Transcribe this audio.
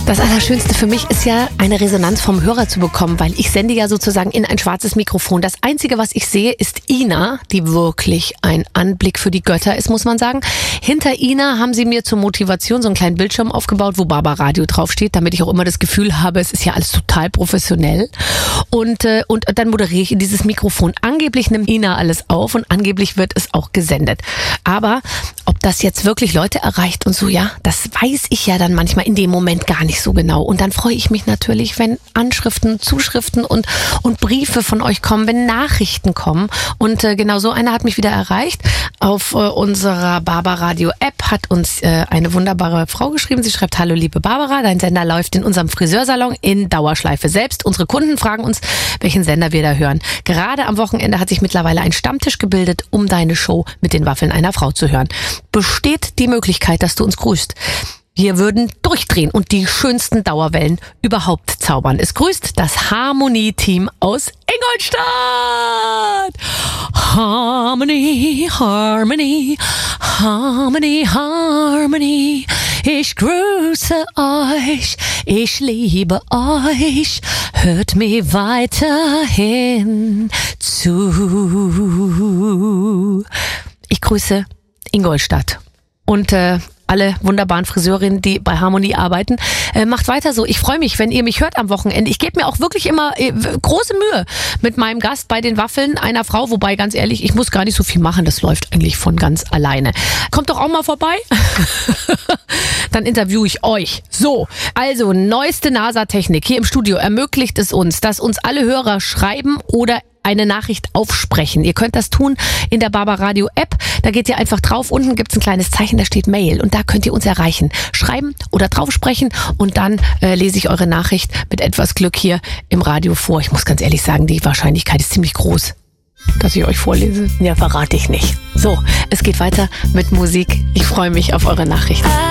Das Allerschönste für mich ist ja, eine Resonanz vom Hörer zu bekommen, weil ich sende ja sozusagen in ein schwarzes Mikrofon. Das Einzige, was ich sehe, ist Ina, die wirklich ein Anblick für die Götter ist, muss man sagen. Hinter Ina haben sie mir zur Motivation so einen kleinen Bildschirm aufgebaut, wo Barbaradio draufsteht, damit ich auch immer das Gefühl habe, es ist ja alles total professionell. Und dann moderiere ich in dieses Mikrofon. Angeblich nimmt Ina alles auf und angeblich wird es auch gesendet. Aber ob das jetzt wirklich Leute erreicht und so, ja, das weiß ich ja dann manchmal in dem Moment gar nicht so genau. Und dann freue ich mich natürlich, wenn Anschriften, Zuschriften und Briefe von euch kommen, wenn Nachrichten kommen. Und genau so einer hat mich wieder erreicht. Auf unserer Barbaradio-App hat uns eine wunderbare Frau geschrieben. Sie schreibt: Hallo liebe Barbara, dein Sender läuft in unserem Friseursalon in Dauerschleife. Selbst unsere Kunden fragen uns, welchen Sender wir da hören. Gerade am Wochenende hat sich mittlerweile ein Stammtisch gebildet, um deine Show mit den Waffeln einer Frau zu hören. Besteht die Möglichkeit, dass du uns grüßt? Wir würden durchdrehen und die schönsten Dauerwellen überhaupt zaubern. Es grüßt das Harmonie-Team aus Ingolstadt. Harmony, Harmony, Harmony, Harmony. Ich grüße euch, ich liebe euch. Hört mir weiterhin zu. Ich grüße Ingolstadt und alle wunderbaren Friseurinnen, die bei Harmonie arbeiten. Macht weiter so. Ich freue mich, wenn ihr mich hört am Wochenende. Ich gebe mir auch wirklich immer große Mühe mit meinem Gast bei den Waffeln einer Frau. Wobei, ganz ehrlich, ich muss gar nicht so viel machen. Das läuft eigentlich von ganz alleine. Kommt doch auch mal vorbei. Dann interviewe ich euch. So, also neueste NASA-Technik hier im Studio ermöglicht es uns, dass uns alle Hörer schreiben oder eine Nachricht aufsprechen. Ihr könnt das tun in der Barbaradio App. Da geht ihr einfach drauf. Unten gibt's ein kleines Zeichen, da steht Mail. Und da könnt ihr uns erreichen. Schreiben oder draufsprechen. Und dann lese ich eure Nachricht mit etwas Glück hier im Radio vor. Ich muss ganz ehrlich sagen, die Wahrscheinlichkeit ist ziemlich groß, dass ich euch vorlese. Ja, verrate ich nicht. So, es geht weiter mit Musik. Ich freue mich auf eure Nachrichten.